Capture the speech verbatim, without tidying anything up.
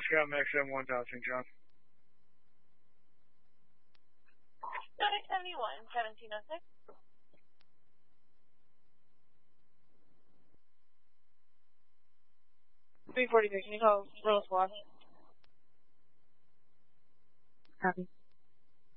Oscar, Max seven one thousand, John. nine seventy-one, seventeen oh six. three forty-three, can you call Roll Squad? Copy.